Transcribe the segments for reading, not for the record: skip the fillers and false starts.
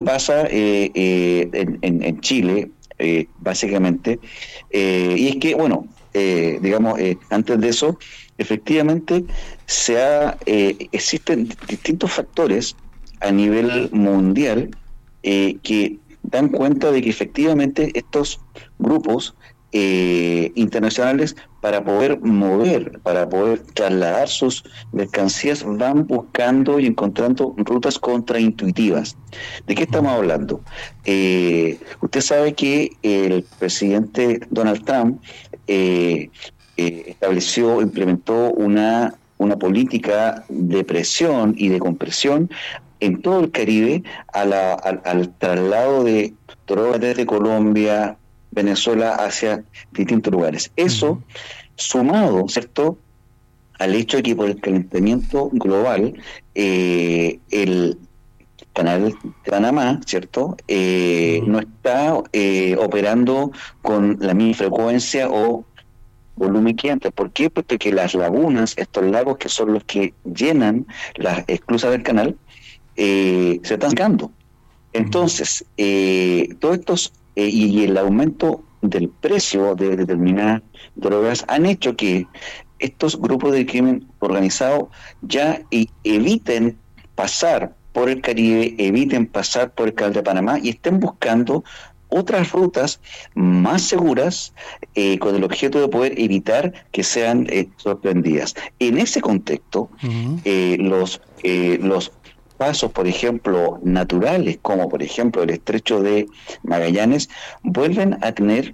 pasa en Chile, básicamente, y es que, bueno, antes de eso, efectivamente, existen distintos factores a nivel mundial que dan cuenta de que efectivamente estos grupos internacionales para poder trasladar sus mercancías, van buscando y encontrando rutas contraintuitivas. ¿De qué estamos hablando? Usted sabe que el presidente Donald Trump implementó una política de presión y de compresión en todo el Caribe al traslado de drogas desde Colombia, Venezuela hacia distintos lugares. Eso, sumado, ¿cierto?, al hecho de que por el calentamiento global, el canal de Panamá, ¿cierto?, no está operando con la misma frecuencia o volumen que antes. ¿Por qué? Porque las lagunas, estos lagos que son los que llenan las esclusas del canal, se están secando. Entonces, todos estos y el aumento del precio de determinadas drogas han hecho que estos grupos de crimen organizado ya eviten pasar por el Caribe, eviten pasar por el Canal de Panamá y estén buscando otras rutas más seguras con el objeto de poder evitar que sean sorprendidas. En ese contexto, los pasos, por ejemplo, naturales, como por ejemplo el estrecho de Magallanes, vuelven a tener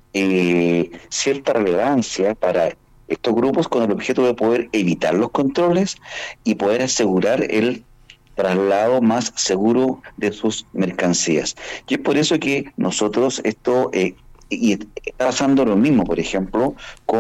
cierta relevancia para estos grupos con el objeto de poder evitar los controles y poder asegurar el traslado más seguro de sus mercancías. Y es por eso que nosotros y está pasando lo mismo, por ejemplo,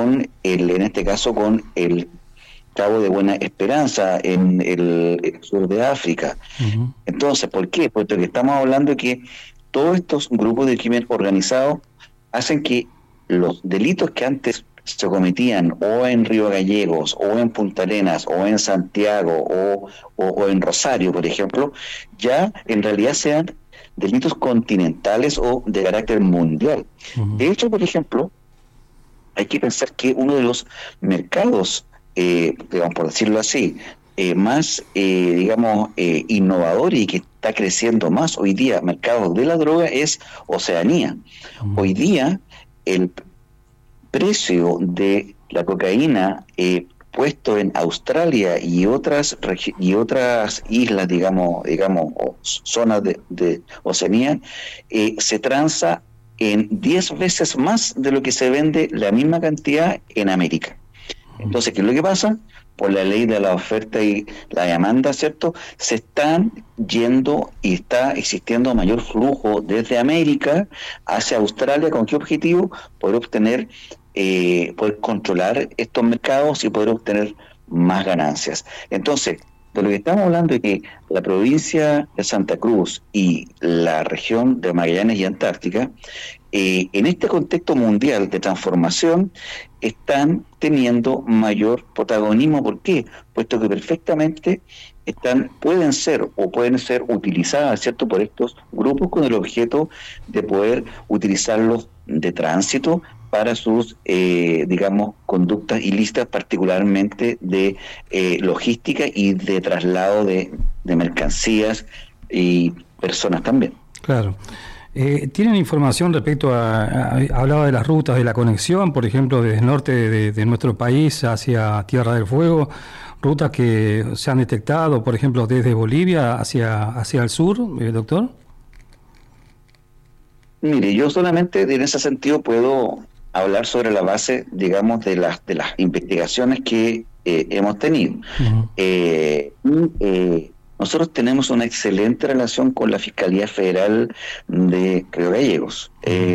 en este caso con el Cabo de Buena Esperanza en el sur de África. Entonces, ¿por qué? Porque estamos hablando de que todos estos grupos de crimen organizado hacen que los delitos que antes se cometían o en Río Gallegos, o en Punta Arenas, o en Santiago, o en Rosario, por ejemplo, ya en realidad sean delitos continentales o de carácter mundial. De hecho, por ejemplo, hay que pensar que uno de los mercados, digamos, por decirlo así, más, innovador y que está creciendo más hoy día, mercado de la droga, es Oceanía. Hoy día, el precio de la cocaína puesto en Australia y otras islas, digamos, o zonas de Oceanía, se transa en 10 veces más de lo que se vende la misma cantidad en América. Entonces, ¿qué es lo que pasa? Por la ley de la oferta y la demanda, ¿cierto? Se están yendo y está existiendo mayor flujo desde América hacia Australia. ¿Con qué objetivo? Poder controlar estos mercados y poder obtener más ganancias. Entonces, de lo que estamos hablando es que la provincia de Santa Cruz y la región de Magallanes y Antártica, en este contexto mundial de transformación, están teniendo mayor protagonismo. ¿Por qué? Puesto que perfectamente pueden ser utilizadas, ¿cierto?, por estos grupos con el objeto de poder utilizarlos de tránsito para sus, conductas ilícitas, particularmente de logística y de traslado de mercancías y personas también. Claro. ¿Tienen información respecto hablaba de las rutas de la conexión, por ejemplo, desde el norte de nuestro país hacia Tierra del Fuego, rutas que se han detectado, por ejemplo, desde Bolivia hacia el sur, doctor? Mire, yo solamente en ese sentido puedo hablar sobre la base, digamos, de las investigaciones que hemos tenido. Nosotros tenemos una excelente relación con la Fiscalía Federal de Río Gallegos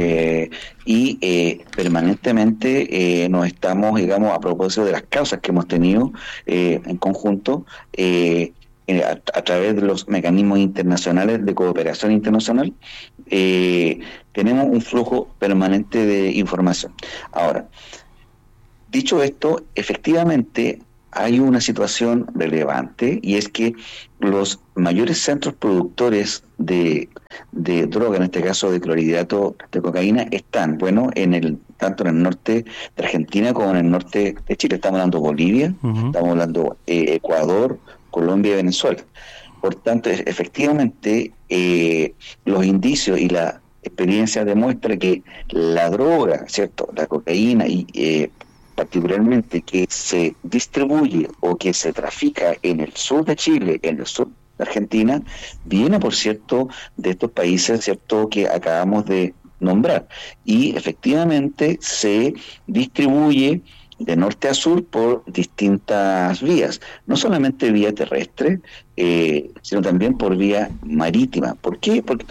y permanentemente nos estamos, digamos, a propósito de las causas que hemos tenido en conjunto, a través de los mecanismos internacionales de cooperación internacional, tenemos un flujo permanente de información. Ahora, dicho esto, efectivamente hay una situación relevante, y es que los mayores centros productores de droga, en este caso de clorhidrato de cocaína, están, bueno, tanto en el norte de Argentina como en el norte de Chile. Estamos hablando de Bolivia, Ujú. estamos hablando Ecuador, Colombia y Venezuela. Por tanto, efectivamente, los indicios y la experiencia demuestra que la droga, ¿cierto? La cocaína y particularmente que se distribuye o que se trafica en el sur de Chile, en el sur de Argentina, viene, por cierto, de estos países, ¿cierto?, que acabamos de nombrar. Y efectivamente se distribuye de norte a sur por distintas vías, no solamente vía terrestre, sino también por vía marítima. ¿Por qué? Porque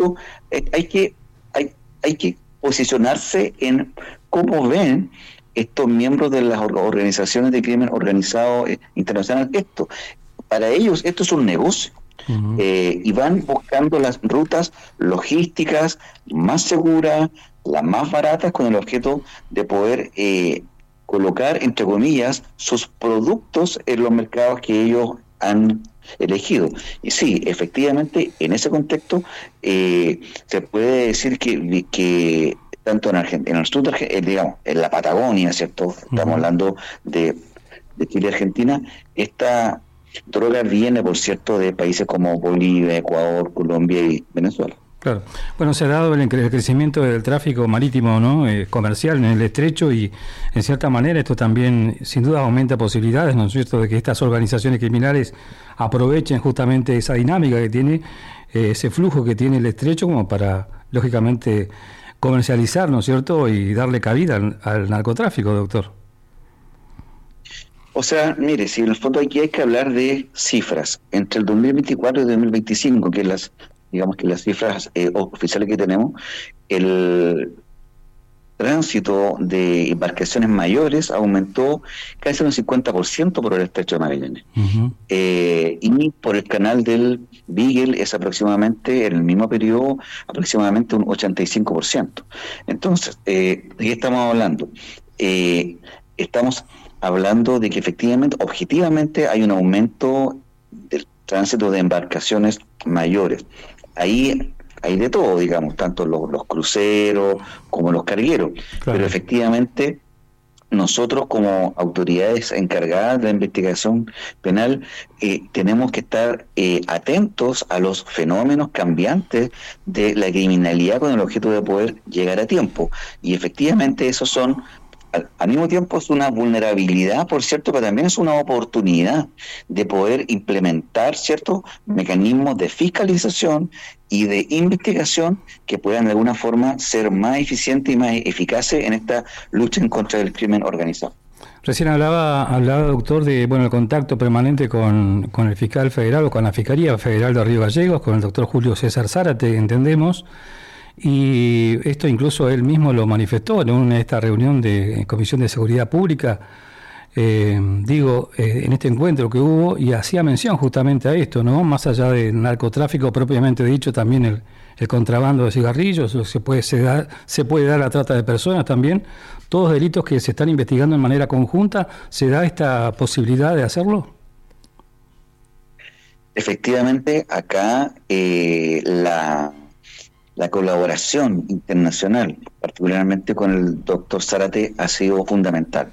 hay que posicionarse en cómo ven estos miembros de las organizaciones de crimen organizado internacional esto. Para ellos esto es un negocio. Ujú. Y van buscando las rutas logísticas más seguras, las más baratas, con el objeto de poder colocar, entre comillas, sus productos en los mercados que ellos han elegido. Y sí, efectivamente, en ese contexto se puede decir que tanto en Argentina, en el sur, digamos, en la Patagonia, ¿cierto? Estamos hablando de Chile y Argentina. Esta droga viene, por cierto, de países como Bolivia, Ecuador, Colombia y Venezuela. Claro. Bueno, se ha dado el crecimiento del tráfico marítimo, ¿no? Comercial en el estrecho, y en cierta manera esto también sin duda aumenta posibilidades, ¿no es cierto?, de que estas organizaciones criminales aprovechen justamente esa dinámica que tiene, ese flujo que tiene el estrecho, como para, lógicamente, comercializar, ¿no es cierto?, y darle cabida al narcotráfico, doctor. O sea, mire, si en el fondo aquí hay que hablar de cifras, entre el 2024 y el 2025, que digamos que las cifras oficiales que tenemos, el tránsito de embarcaciones mayores aumentó casi un 50% por el estrecho de Magallanes. Uh-huh. Y por el canal del Beagle es aproximadamente, en el mismo periodo, aproximadamente un 85%. Entonces, ¿de qué estamos hablando? Estamos hablando de que efectivamente, objetivamente, hay un aumento del tránsito de embarcaciones mayores. Ahí hay de todo, digamos, tanto los cruceros como los cargueros. Claro. Pero efectivamente, nosotros como autoridades encargadas de la investigación penal tenemos que estar atentos a los fenómenos cambiantes de la criminalidad, con el objeto de poder llegar a tiempo. Y efectivamente esos son, al mismo tiempo, es una vulnerabilidad, por cierto, pero también es una oportunidad de poder implementar ciertos mecanismos de fiscalización y de investigación que puedan de alguna forma ser más eficientes y más eficaces en esta lucha en contra del crimen organizado. Recién hablaba, doctor, de el contacto permanente con el fiscal federal, o con la Fiscalía Federal de Río Gallegos, con el doctor Julio César Zárate, entendemos. Y esto incluso él mismo lo manifestó en esta reunión de Comisión de Seguridad Pública, en este encuentro que hubo, y hacía mención justamente a esto, ¿no? Más allá del narcotráfico propiamente dicho, también el contrabando de cigarrillos, se puede dar la trata de personas también, todos delitos que se están investigando en manera conjunta. ¿Se da esta posibilidad de hacerlo? Efectivamente, acá la colaboración internacional, particularmente con el doctor Zárate, ha sido fundamental.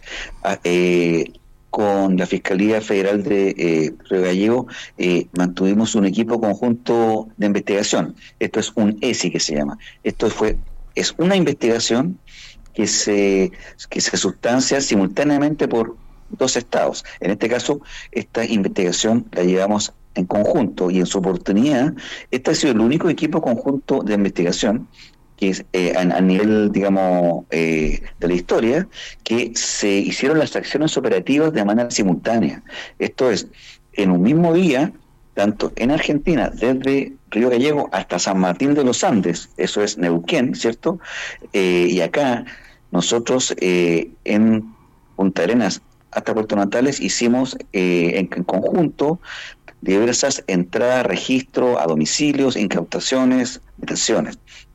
Con la Fiscalía Federal de Río Gallegos mantuvimos un equipo conjunto de investigación. Esto es un ESI que se llama. Es una investigación que se sustancia simultáneamente por dos estados. En este caso, esta investigación la llevamos en conjunto, y en su oportunidad este ha sido el único equipo conjunto de investigación que es, a nivel, digamos, de la historia, que se hicieron las acciones operativas de manera simultánea. Esto es, en un mismo día, tanto en Argentina, desde Río Gallegos hasta San Martín de los Andes, eso es Neuquén, ¿cierto? Y acá nosotros en Punta Arenas hasta Puerto Natales hicimos en conjunto diversas entradas, registro a domicilios, incautaciones, detenciones.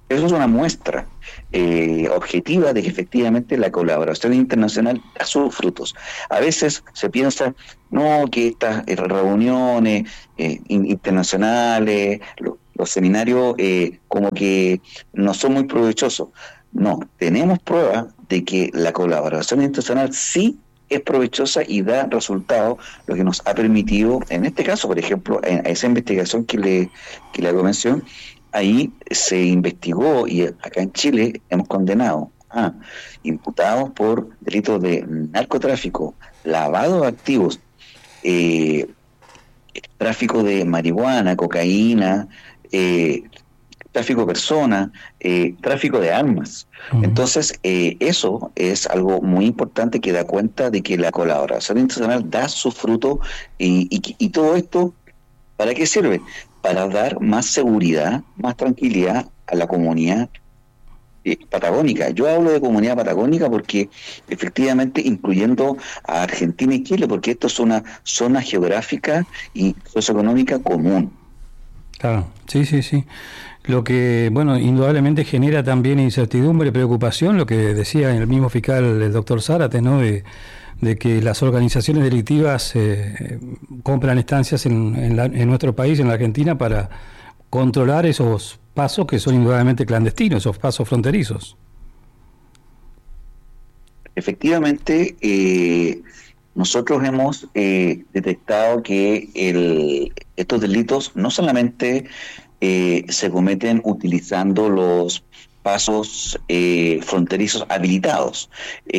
Eso es una muestra objetiva de que efectivamente la colaboración internacional da sus frutos. A veces se piensa, no, que estas reuniones internacionales, los seminarios, como que no son muy provechosos. No, tenemos pruebas de que la colaboración internacional sí es provechosa y da resultados, lo que nos ha permitido, en este caso, por ejemplo, en esa investigación que le hago mención, ahí se investigó y acá en Chile hemos condenado a imputados por delitos de narcotráfico, lavado de activos, eh, tráfico de marihuana, cocaína, tráfico de personas, tráfico de armas. Uh-huh. Entonces, eso es algo muy importante que da cuenta de que la colaboración internacional da su fruto y todo esto, ¿para qué sirve? Para dar más seguridad, más tranquilidad a la comunidad patagónica. Yo hablo de comunidad patagónica porque efectivamente incluyendo a Argentina y Chile, porque esto es una zona geográfica y socioeconómica común. Claro, sí, sí, sí. Lo que, bueno, indudablemente genera también incertidumbre, preocupación, lo que decía el mismo fiscal, el doctor Zárate, ¿no? De que las organizaciones delictivas compran estancias en nuestro país, en la Argentina, para controlar esos pasos que son indudablemente clandestinos, esos pasos fronterizos. Efectivamente, nosotros hemos detectado que estos delitos no solamente se cometen utilizando los pasos fronterizos habilitados.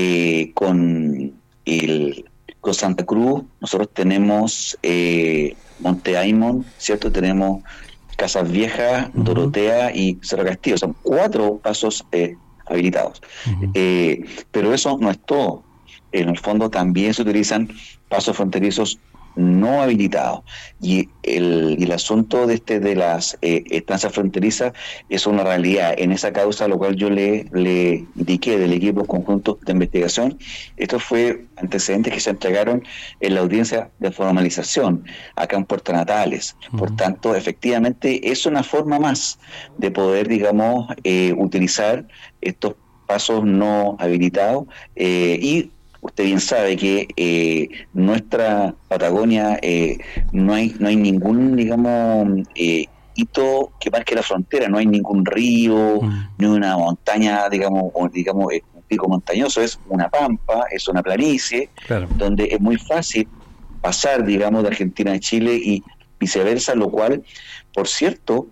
Con Santa Cruz nosotros tenemos Monte Aymon, ¿cierto? Tenemos Casas Viejas, uh-huh, Dorotea y Cerro Castillo. Son 4 pasos habilitados. Uh-huh. Pero eso no es todo. En el fondo también se utilizan pasos fronterizos no habilitados. Y el asunto de las estancias fronterizas es una realidad. En esa causa, lo cual yo le indiqué del equipo conjunto de investigación, esto fue antecedentes que se entregaron en la audiencia de formalización acá en Puerto Natales. Uh-huh. Por tanto, efectivamente, es una forma más de poder, digamos, utilizar estos pasos no habilitados y usted bien sabe que nuestra Patagonia no hay ningún, digamos, hito que marque la frontera, no hay ningún río, ni una montaña, digamos, un pico montañoso, es una pampa, es una planicie, claro, donde es muy fácil pasar, digamos, de Argentina a Chile y viceversa, lo cual, por cierto,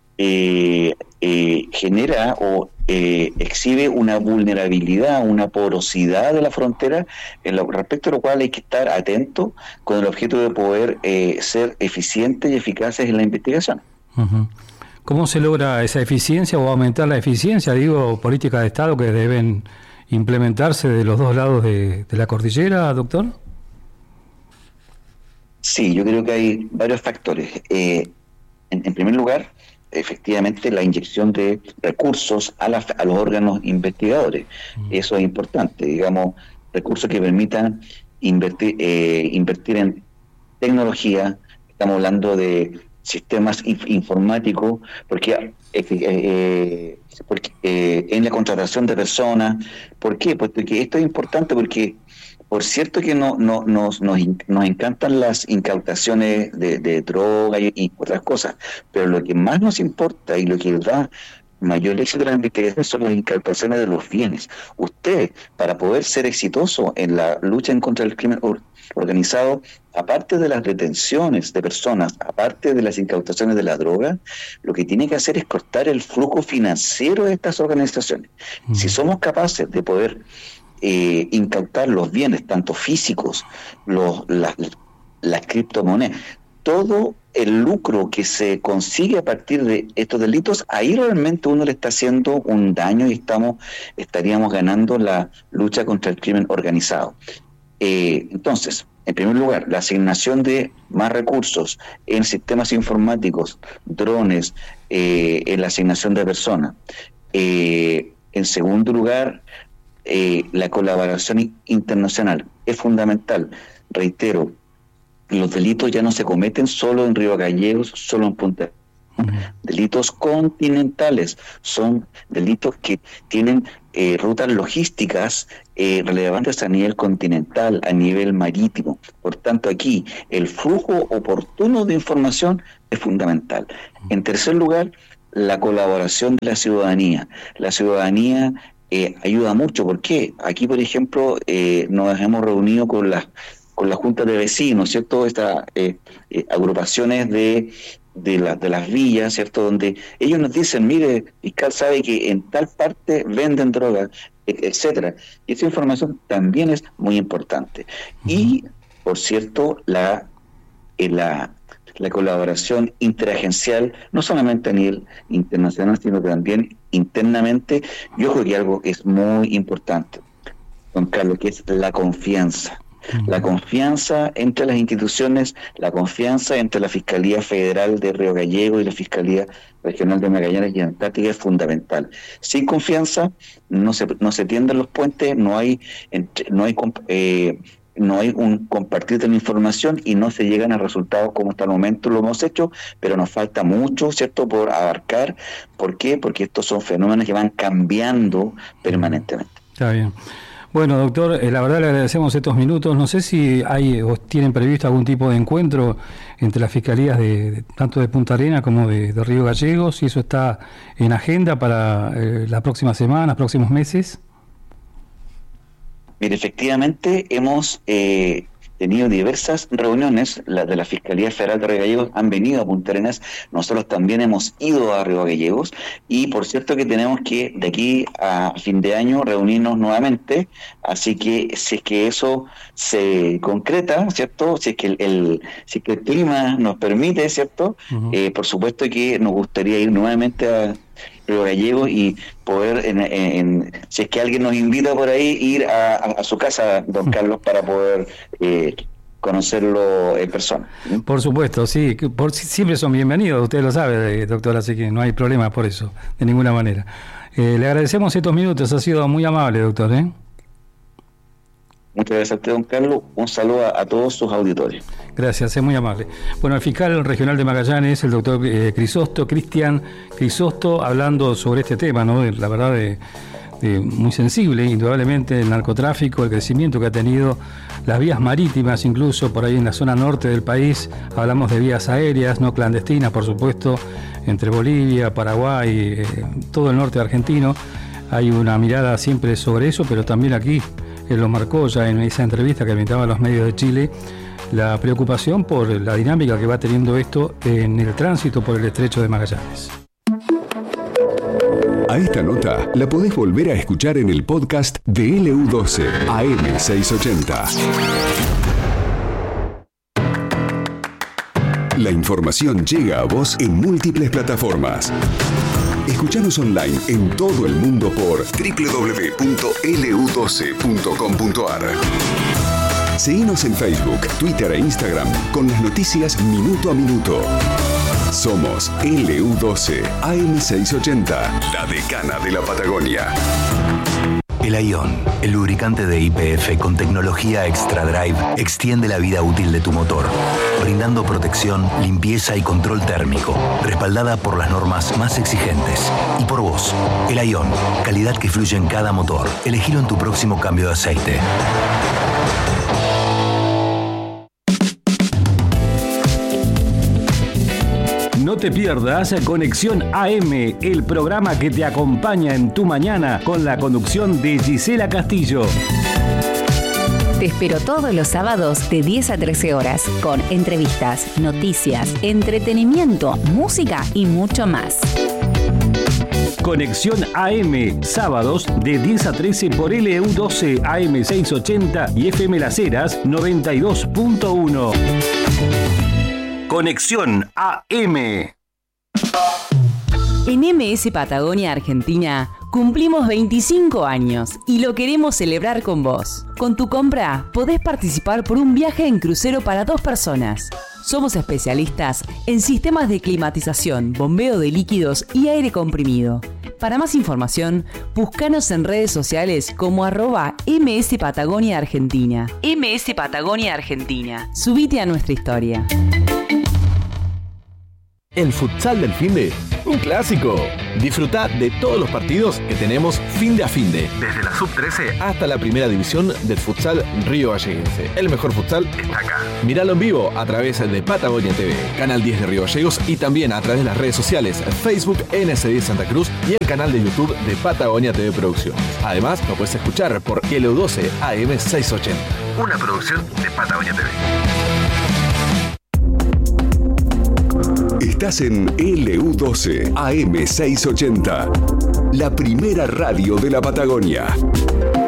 genera o exhibe una vulnerabilidad, una porosidad de la frontera, respecto a lo cual hay que estar atento con el objeto de poder ser eficientes y eficaces en la investigación. Uh-huh. ¿Cómo se logra esa eficiencia o aumentar la eficiencia? Digo, políticas de Estado que deben implementarse de los dos lados de la cordillera, doctor. Sí, yo creo que hay varios factores. En primer lugar, efectivamente, la inyección de recursos a los órganos investigadores. Eso es importante, digamos, recursos que permitan invertir en tecnología. Estamos hablando de sistemas informáticos, porque en la contratación de personas. ¿Por qué? Porque esto es importante porque, por cierto que nos encantan las incautaciones de droga y otras cosas, pero lo que más nos importa y lo que da mayor éxito de la investigación son las incautaciones de los bienes. Usted, para poder ser exitoso en la lucha en contra del crimen organizado, aparte de las detenciones de personas, aparte de las incautaciones de la droga, lo que tiene que hacer es cortar el flujo financiero de estas organizaciones. Si somos capaces de poder incautar los bienes, tanto físicos, las criptomonedas, todo el lucro que se consigue a partir de estos delitos, ahí realmente uno le está haciendo un daño y estaríamos ganando la lucha contra el crimen organizado. Entonces, en primer lugar, la asignación de más recursos en sistemas informáticos, drones, en la asignación de personas. En segundo lugar, la colaboración internacional es fundamental. Reitero, los delitos ya no se cometen solo en Río Gallegos, solo en Punta delitos continentales, son delitos que tienen rutas logísticas relevantes a nivel continental, a nivel marítimo. Por tanto, aquí el flujo oportuno de información es fundamental. En tercer lugar, la colaboración de la ciudadanía. La ciudadanía ayuda mucho. ¿Por qué? Aquí, por ejemplo, nos hemos reunido con las juntas de vecinos, ¿cierto? Estas agrupaciones de las villas, ¿cierto? Donde ellos nos dicen, mire, fiscal sabe que en tal parte venden drogas, etcétera. Y esa información también es muy importante. Y, por cierto, la colaboración interagencial, no solamente a nivel internacional, sino también internamente. Yo creo que algo es muy importante, don Carlos, que es la confianza. La confianza entre las instituciones, la confianza entre la Fiscalía Federal de Río Gallegos y la Fiscalía Regional de Magallanes y Antártica es fundamental. Sin confianza no se tienden los puentes, no hay un compartir de la información y no se llegan a resultados como hasta el momento lo hemos hecho, pero nos falta mucho, ¿cierto?, por abarcar. ¿Por qué? Porque estos son fenómenos que van cambiando permanentemente. Está bien. Bueno, doctor, la verdad le agradecemos estos minutos. No sé si hay o tienen previsto algún tipo de encuentro entre las fiscalías tanto de Punta Arenas como de Río Gallegos, si eso está en agenda para la próxima semana, próximos meses. Mire, efectivamente hemos tenido diversas reuniones. Las de la Fiscalía Federal de Río Gallegos han venido a Punta Arenas, nosotros también hemos ido a Río Gallegos, y por cierto que tenemos que de aquí a fin de año reunirnos nuevamente, así que si es que eso se concreta, ¿cierto?, si es que el clima nos permite, ¿cierto?, por supuesto que nos gustaría ir nuevamente a Río Gallegos y poder, si es que alguien nos invita por ahí, ir a su casa, don Carlos, para poder conocerlo en persona. Por supuesto, sí, siempre son bienvenidos, usted lo sabe, doctor, así que no hay problema por eso, de ninguna manera. Le agradecemos estos minutos, ha sido muy amable, doctor. Muchas gracias a usted, don Carlos. Un saludo a todos sus auditores. Gracias, es muy amable. Bueno, el fiscal regional de Magallanes, el doctor Cristian Crisosto, hablando sobre este tema, ¿no? La verdad, muy sensible, indudablemente, el narcotráfico, el crecimiento que ha tenido las vías marítimas, incluso por ahí en la zona norte del país. Hablamos de vías aéreas, no clandestinas, por supuesto, entre Bolivia, Paraguay, todo el norte argentino. Hay una mirada siempre sobre eso, pero también aquí él lo marcó ya en esa entrevista que emitiaba a los medios de Chile, la preocupación por la dinámica que va teniendo esto en el tránsito por el estrecho de Magallanes. A esta nota la podés volver a escuchar en el podcast de LU12 AM680. La información llega a vos en múltiples plataformas. Escuchanos online en todo el mundo por www.lu12.com.ar. Seguinos en Facebook, Twitter e Instagram con las noticias minuto a minuto. Somos LU12 AM680, la decana de la Patagonia. El Aion, el lubricante de YPF con tecnología Extra Drive, extiende la vida útil de tu motor, brindando protección, limpieza y control térmico, respaldada por las normas más exigentes. Y por vos, el Aion, calidad que fluye en cada motor. Elegilo en tu próximo cambio de aceite. No te pierdas Conexión AM, el programa que te acompaña en tu mañana con la conducción de Gisela Castillo. Te espero todos los sábados de 10 a 13 horas con entrevistas, noticias, entretenimiento, música y mucho más. Conexión AM, sábados de 10 a 13 por LU12 AM680 y FM Las Heras 92.1. Conexión AM. En MS Patagonia Argentina cumplimos 25 años y lo queremos celebrar con vos. Con tu compra podés participar por un viaje en crucero para 2 personas. Somos especialistas en sistemas de climatización, bombeo de líquidos y aire comprimido. Para más información, búscanos en redes sociales como @MS Patagonia Argentina. MS Patagonia Argentina. Subite a nuestra historia. El futsal del finde, un clásico. Disfruta de todos los partidos que tenemos finde a finde, desde la sub-13 hasta la primera división del futsal Río Galleguense. El mejor futsal está acá. Míralo en vivo a través de Patagonia TV, Canal 10 de Río Gallegos y también a través de las redes sociales Facebook NS10 Santa Cruz y el canal de YouTube de Patagonia TV Producciones. Además, lo puedes escuchar por LU12 AM 680. Una producción de Patagonia TV. Estás en LU12 AM 680, la primera radio de la Patagonia.